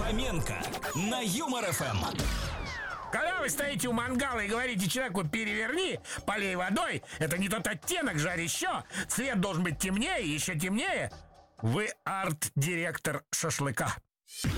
Фоменко на Юмор ФМ. Когда вы стоите у мангала и говорите человеку «переверни», полей водой, это не тот оттенок, жарь еще, цвет должен быть темнее, еще темнее, вы арт-директор шашлыка.